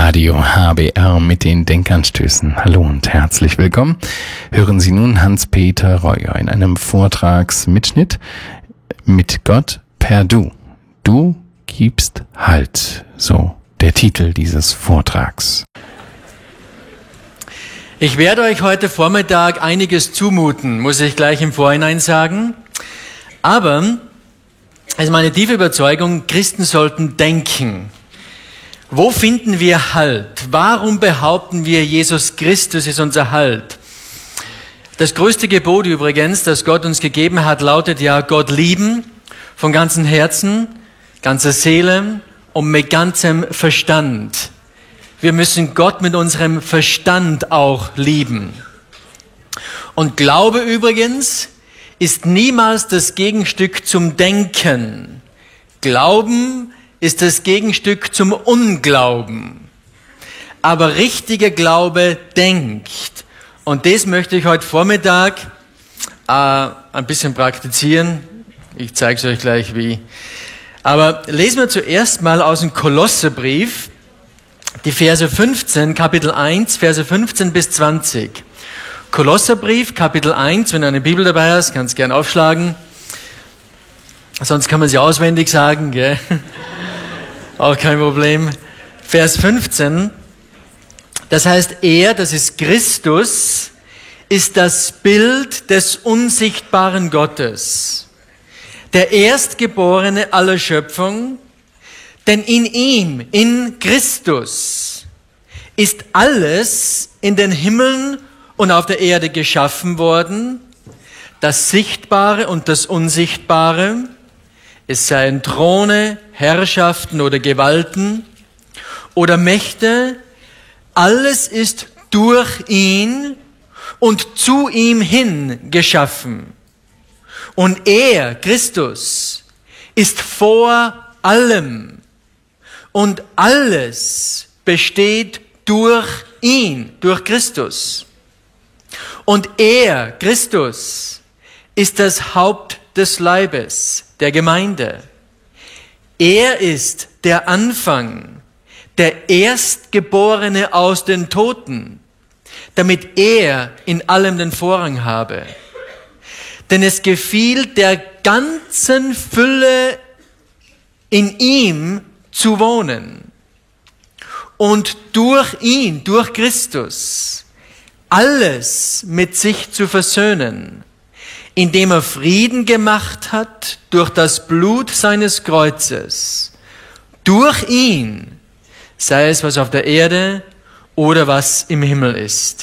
Radio HBR mit den Denkanstößen. Hallo und herzlich willkommen. Hören Sie nun Hans-Peter Reuer in einem Vortragsmitschnitt mit Gott per Du. Du gibst Halt, so der Titel dieses Vortrags. Ich werde euch heute Vormittag einiges zumuten, muss ich gleich im Vorhinein sagen. Aber es ist meine tiefe Überzeugung, Christen sollten denken. Wo finden wir Halt? Warum behaupten wir, Jesus Christus ist unser Halt? Das größte Gebot übrigens, das Gott uns gegeben hat, lautet ja, Gott lieben von ganzem Herzen, ganzer Seele und mit ganzem Verstand. Wir müssen Gott mit unserem Verstand auch lieben. Und Glaube übrigens ist niemals das Gegenstück zum Denken. Glauben ist das Gegenstück zum Unglauben. Aber richtiger Glaube denkt. Und das möchte ich heute Vormittag ein bisschen praktizieren. Ich zeige es euch gleich wie. Aber lesen wir zuerst mal aus dem Kolosserbrief, die Verse 15, Kapitel 1, Verse 15 bis 20. Kolosserbrief, Kapitel 1, wenn du eine Bibel dabei hast, kannst du gerne aufschlagen. Sonst kann man sie auswendig sagen, gell? Auch kein Problem. Vers 15, das heißt, das ist Christus, ist das Bild des unsichtbaren Gottes, der Erstgeborene aller Schöpfung, denn in ihm, in Christus, ist alles in den Himmeln und auf der Erde geschaffen worden, das Sichtbare und das Unsichtbare, es seien Throne, Herrschaften oder Gewalten oder Mächte, alles ist durch ihn und zu ihm hin geschaffen. Und er, Christus, ist vor allem und alles besteht durch ihn, durch Christus. Und er, Christus, ist das Haupt des Leibes, der Gemeinde. Er ist der Anfang, der Erstgeborene aus den Toten, damit er in allem den Vorrang habe. Denn es gefiel der ganzen Fülle in ihm zu wohnen und durch ihn, durch Christus, alles mit sich zu versöhnen, indem er Frieden gemacht hat durch das Blut seines Kreuzes. Durch ihn, sei es was auf der Erde oder was im Himmel ist.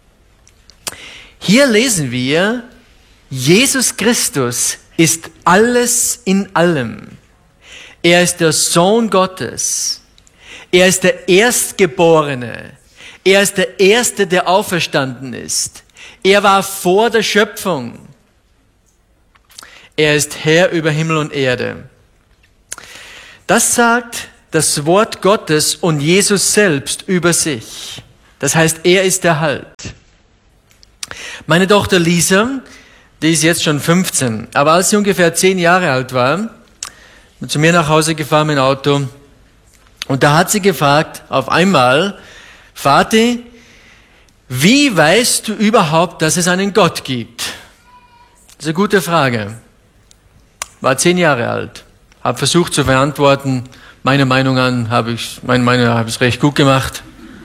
Hier lesen wir, Jesus Christus ist alles in allem. Er ist der Sohn Gottes. Er ist der Erstgeborene. Er ist der Erste, der auferstanden ist. Er war vor der Schöpfung. Er ist Herr über Himmel und Erde. Das sagt das Wort Gottes und Jesus selbst über sich. Das heißt, er ist der Halt. Meine Tochter Lisa, die ist jetzt schon 15, aber als sie ungefähr 10 Jahre alt war, zu mir nach Hause gefahren mit dem Auto und da hat sie gefragt, auf einmal, Vati, wie weißt du überhaupt, dass es einen Gott gibt? Das ist eine gute Frage. War 10 Jahre alt, habe versucht zu verantworten, meine Meinung habe ich recht gut gemacht.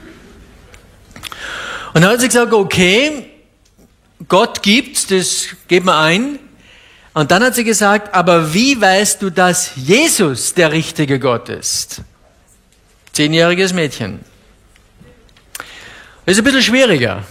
Und dann hat sie gesagt, okay, Gott gibt's, das geht mir ein. Und dann hat sie gesagt, aber wie weißt du, dass Jesus der richtige Gott ist? 10-jähriges Mädchen. Das ist ein bisschen schwieriger.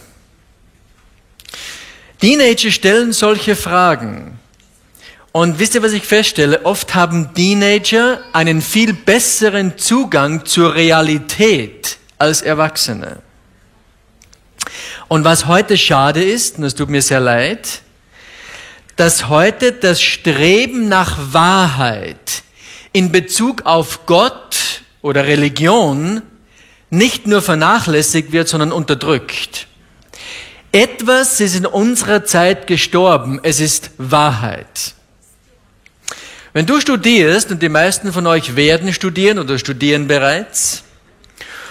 Teenager stellen solche Fragen. Und wisst ihr, was ich feststelle? Oft haben Teenager einen viel besseren Zugang zur Realität als Erwachsene. Und was heute schade ist, und es tut mir sehr leid, dass heute das Streben nach Wahrheit in Bezug auf Gott oder Religion nicht nur vernachlässigt wird, sondern unterdrückt. Etwas ist in unserer Zeit gestorben, es ist Wahrheit. Wenn du studierst, und die meisten von euch werden studieren oder studieren bereits,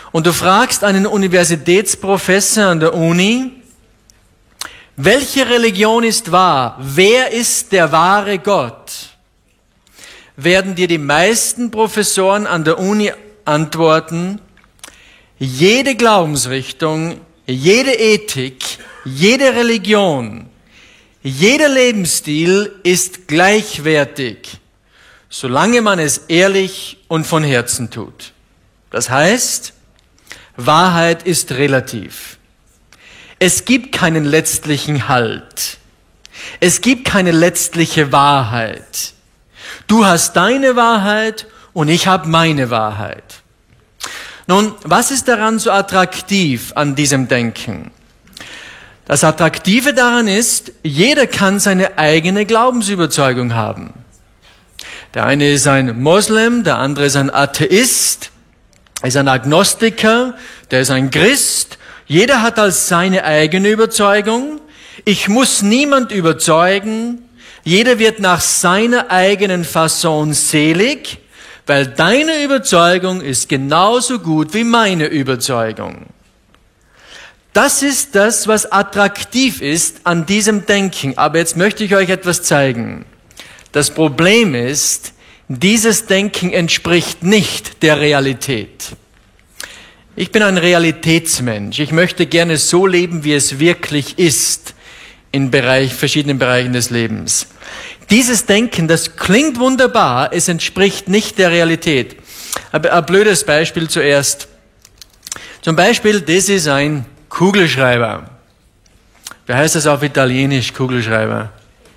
und du fragst einen Universitätsprofessor an der Uni, welche Religion ist wahr? Wer ist der wahre Gott? Werden dir die meisten Professoren an der Uni antworten, jede Glaubensrichtung, jede Ethik, jede Religion, jeder Lebensstil ist gleichwertig, solange man es ehrlich und von Herzen tut. Das heißt, Wahrheit ist relativ. Es gibt keinen letztlichen Halt. Es gibt keine letztliche Wahrheit. Du hast deine Wahrheit und ich habe meine Wahrheit. Nun, was ist daran so attraktiv an diesem Denken? Das Attraktive daran ist, jeder kann seine eigene Glaubensüberzeugung haben. Der eine ist ein Moslem, der andere ist ein Atheist, ist ein Agnostiker, der ist ein Christ. Jeder hat als seine eigene Überzeugung. Ich muss niemand überzeugen. Jeder wird nach seiner eigenen Fasson selig, weil deine Überzeugung ist genauso gut wie meine Überzeugung. Das ist das, was attraktiv ist an diesem Denken. Aber jetzt möchte ich euch etwas zeigen. Das Problem ist, dieses Denken entspricht nicht der Realität. Ich bin ein Realitätsmensch. Ich möchte gerne so leben, wie es wirklich ist in verschiedenen Bereichen des Lebens. Dieses Denken, das klingt wunderbar, es entspricht nicht der Realität. Aber ein blödes Beispiel zuerst. Zum Beispiel, das ist ein Kugelschreiber. Wie heißt das auf Italienisch, Kugelschreiber?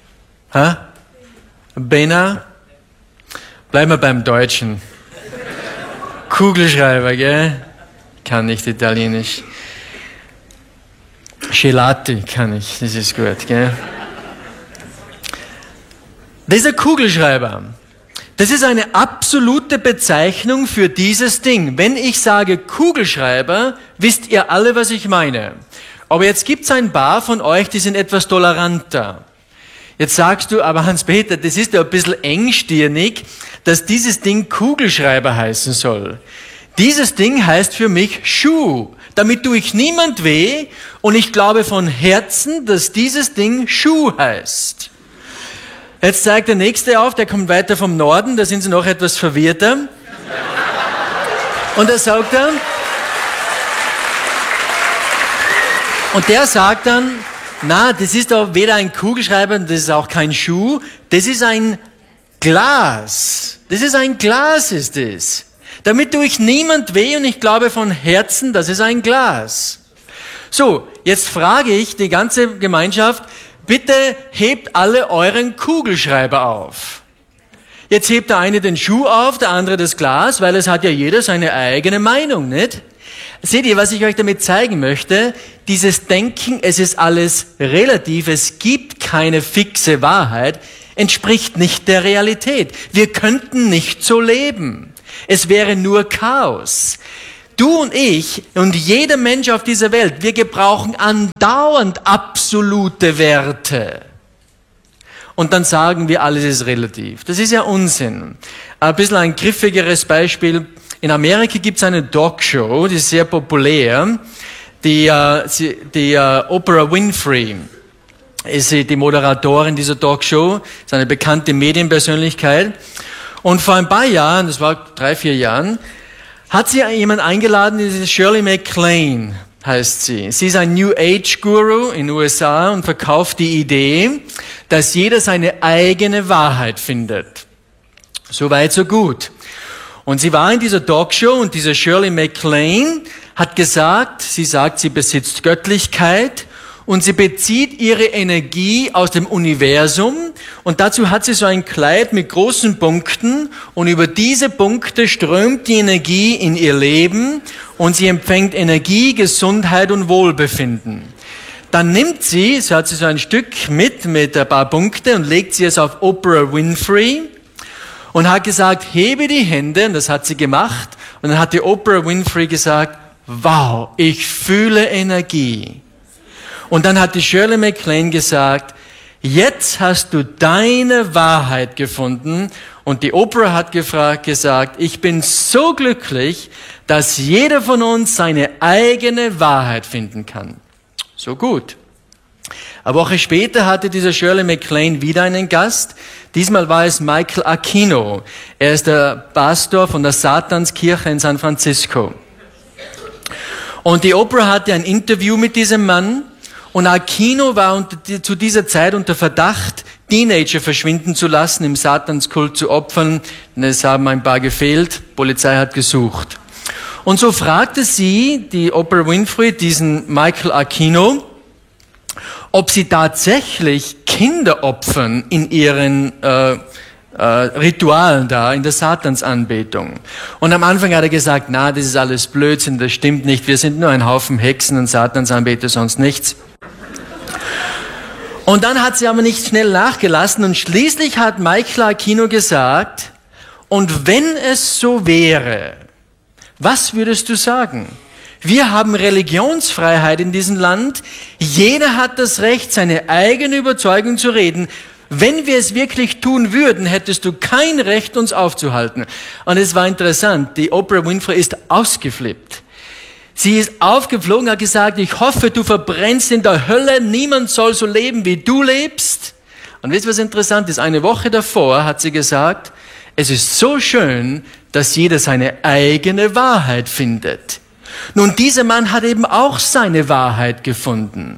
Bena? Bleiben wir beim Deutschen. Kugelschreiber, gell? Kann nicht Italienisch. Gelati kann ich, das ist gut, gell? Dieser Kugelschreiber, das ist eine absolute Bezeichnung für dieses Ding. Wenn ich sage Kugelschreiber, wisst ihr alle, was ich meine. Aber jetzt gibt's ein paar von euch, die sind etwas toleranter. Jetzt sagst du, aber Hans-Peter, das ist ja ein bisschen engstirnig, dass dieses Ding Kugelschreiber heißen soll. Dieses Ding heißt für mich Schuh. Damit tue ich niemand weh und ich glaube von Herzen, dass dieses Ding Schuh heißt. Jetzt zeigt der Nächste auf, der kommt weiter vom Norden, da sind sie noch etwas verwirrter. Und da sagt er, und der sagt dann, na, das ist doch weder ein Kugelschreiber, das ist auch kein Schuh, das ist ein Glas. Das ist ein Glas, ist es. Damit tue ich niemand weh und ich glaube von Herzen, das ist ein Glas. So, jetzt frage ich die ganze Gemeinschaft, bitte hebt alle euren Kugelschreiber auf. Jetzt hebt der eine den Schuh auf, der andere das Glas, weil es hat ja jeder seine eigene Meinung, nicht? Seht ihr, was ich euch damit zeigen möchte? Dieses Denken, es ist alles relativ, es gibt keine fixe Wahrheit, entspricht nicht der Realität. Wir könnten nicht so leben. Es wäre nur Chaos. Du und ich und jeder Mensch auf dieser Welt, wir gebrauchen andauernd absolute Werte. Und dann sagen wir, alles ist relativ. Das ist ja Unsinn. Ein bisschen ein griffigeres Beispiel. In Amerika gibt es eine Talkshow, die ist sehr populär. Die Oprah Winfrey ist die Moderatorin dieser Talkshow, ist eine bekannte Medienpersönlichkeit. Und vor ein paar Jahren, das war 3-4 Jahren, hat sie jemand eingeladen, die ist Shirley MacLaine, heißt sie. Sie ist ein New Age Guru in den USA und verkauft die Idee, dass jeder seine eigene Wahrheit findet. So weit, so gut. Und sie war in dieser Talkshow und diese Shirley MacLaine hat gesagt, sie sagt, sie besitzt Göttlichkeit und sie bezieht ihre Energie aus dem Universum und dazu hat sie so ein Kleid mit großen Punkten und über diese Punkte strömt die Energie in ihr Leben und sie empfängt Energie, Gesundheit und Wohlbefinden. Dann nimmt sie, so hat sie so ein Stück mit ein paar Punkte und legt sie es auf Oprah Winfrey und hat gesagt, hebe die Hände, und das hat sie gemacht und dann hat die Oprah Winfrey gesagt, wow, ich fühle Energie. Und dann hat die Shirley MacLaine gesagt, jetzt hast du deine Wahrheit gefunden Und die Oprah hat gesagt, ich bin so glücklich, dass jeder von uns seine eigene Wahrheit finden kann. So gut. Eine Woche später hatte dieser Shirley MacLaine wieder einen Gast. Diesmal war es Michael Aquino. Er ist der Pastor von der Satanskirche in San Francisco. Und die Oprah hatte ein Interview mit diesem Mann. Und Aquino war zu dieser Zeit unter Verdacht, Teenager verschwinden zu lassen, im Satanskult zu opfern. Denn es haben ein paar gefehlt. Die Polizei hat gesucht. Und so fragte sie, die Oprah Winfrey, diesen Michael Aquino, ob sie tatsächlich Kinder opfern in ihren Ritualen da, in der Satansanbetung. Und am Anfang hat er gesagt, na, das ist alles Blödsinn, das stimmt nicht, wir sind nur ein Haufen Hexen und Satansanbeter, sonst nichts. Und dann hat sie aber nicht schnell nachgelassen und schließlich hat Michael Aquino gesagt, und wenn es so wäre, was würdest du sagen? Wir haben Religionsfreiheit in diesem Land. Jeder hat das Recht, seine eigene Überzeugung zu reden. Wenn wir es wirklich tun würden, hättest du kein Recht, uns aufzuhalten. Und es war interessant. Die Oprah Winfrey ist ausgeflippt. Sie ist aufgeflogen, hat gesagt, ich hoffe, du verbrennst in der Hölle. Niemand soll so leben, wie du lebst. Und wisst ihr, was interessant ist? Eine Woche davor hat sie gesagt, es ist so schön, dass jeder seine eigene Wahrheit findet. Nun, dieser Mann hat eben auch seine Wahrheit gefunden.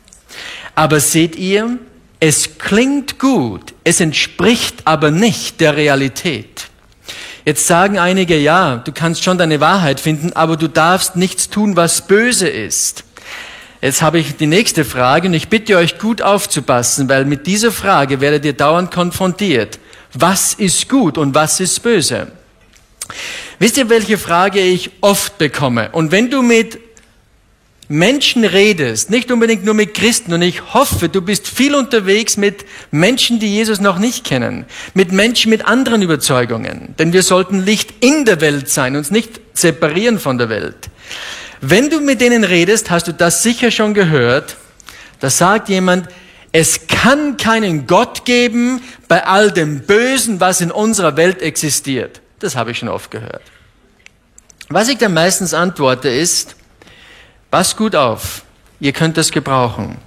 Aber seht ihr, es klingt gut, es entspricht aber nicht der Realität. Jetzt sagen einige, ja, du kannst schon deine Wahrheit finden, aber du darfst nichts tun, was böse ist. Jetzt habe ich die nächste Frage und ich bitte euch gut aufzupassen, weil mit dieser Frage werdet ihr dauernd konfrontiert. Was ist gut und was ist böse? Wisst ihr, welche Frage ich oft bekomme? Und wenn du mit Menschen redest, nicht unbedingt nur mit Christen, und ich hoffe, du bist viel unterwegs mit Menschen, die Jesus noch nicht kennen, mit Menschen mit anderen Überzeugungen, denn wir sollten Licht in der Welt sein, uns nicht separieren von der Welt. Wenn du mit denen redest, hast du das sicher schon gehört, da sagt jemand, es kann keinen Gott geben bei all dem Bösen, was in unserer Welt existiert. Das habe ich schon oft gehört. Was ich dann meistens antworte ist, pass gut auf, ihr könnt das gebrauchen.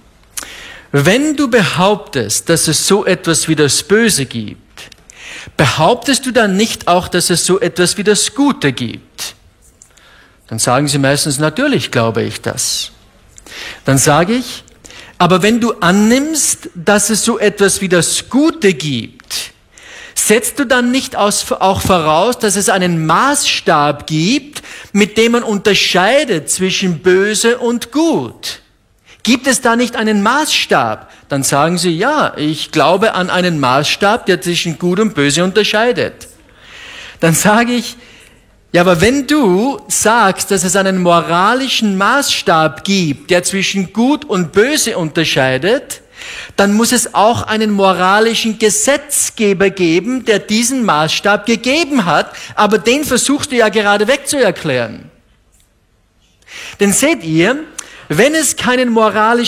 Wenn du behauptest, dass es so etwas wie das Böse gibt, behauptest du dann nicht auch, dass es so etwas wie das Gute gibt? Dann sagen sie meistens, natürlich glaube ich das. Dann sage ich, aber wenn du annimmst, dass es so etwas wie das Gute gibt, setzt du dann nicht auch voraus, dass es einen Maßstab gibt, mit dem man unterscheidet zwischen böse und gut? Gibt es da nicht einen Maßstab? Dann sagen sie, ja, ich glaube an einen Maßstab, der zwischen gut und böse unterscheidet. Dann sage ich, ja, aber wenn du sagst, dass es einen moralischen Maßstab gibt, der zwischen gut und böse unterscheidet, dann muss es auch einen moralischen Gesetzgeber geben, der diesen Maßstab gegeben hat, aber den versuchst du ja gerade wegzuerklären. Denn seht ihr, wenn es keinen moralischen